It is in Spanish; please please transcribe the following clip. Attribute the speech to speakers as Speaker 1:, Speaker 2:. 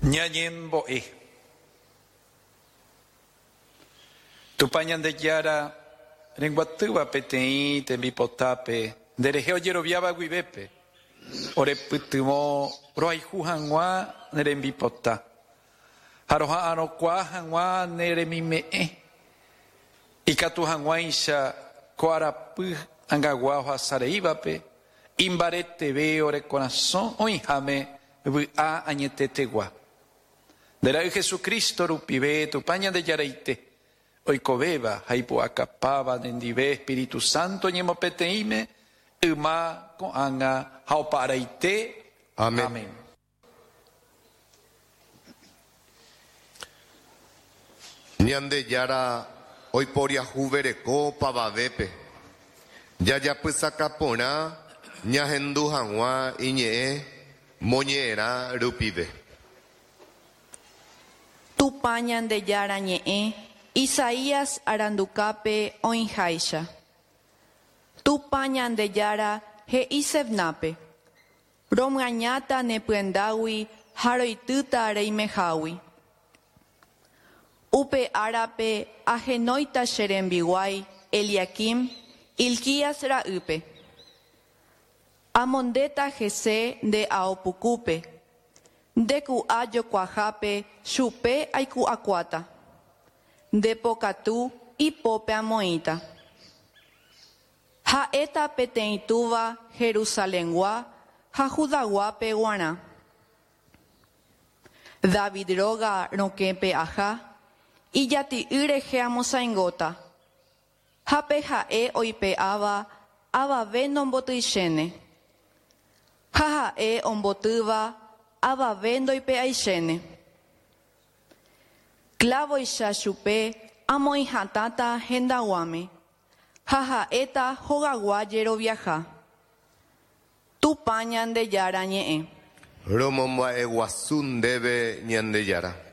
Speaker 1: Ñañembo'e. Tupañan de Yara, Renguatúa peteí, tembipotape, derejeo yeroviaba guibepe, oreputimo, roaijujanwa, nerembipota, haroja arokwa janwa, neremime'e, ikatujanwaisha, coarapu, angaguaja sareivape, imbarete ve ore corazón, oinjame, a añetetegua. Dera Jesucristo rupibe, tupañan de Yaraite. Oikobeba, haipu akapaba, nendive, Espíritu Santo, ñemopeteime, uma, koanga, hauparaite.
Speaker 2: Amén.
Speaker 1: Amén.
Speaker 2: Ñande yara, hoy poria juvereko pavavepe. Yaya pusakapona, ñahendu hanwa, iñe, moñera rupive.
Speaker 3: Tupañan de yara ñe'e. Isaías aranducape oinjaisha. Tupañan de yara he isevnape. Romgañata nepyendawi haroituta reimejawi. Upe arape ajenoita sherembiguay Eliakim Ilquías raupe. Amondeta jese de aopucupe. Deku ayo cuajape chupe aiku acuata. De pocatú y pope amoita. Ha eta peteituva Jerusaléngua, ha judaguape guana. David roga roquepe aja, y yati ureje amosaingota. Ha peja oipe ava ve nombotuishene. Ha ombotuva ava vendoipe aishene. Clavo isha chupe, amo hatata hendaguame. Jaja eta jogaguayero viaja. Tupañan de yara ñe'e.
Speaker 2: Romomba eguasun debe ñande yara.